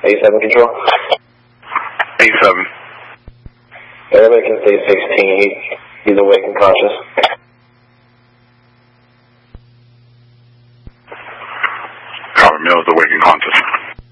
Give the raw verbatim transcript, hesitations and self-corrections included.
eight seven control. eight seven. Everybody can stay sixteen. He, he's awake and conscious. Copy, Mills awake and conscious.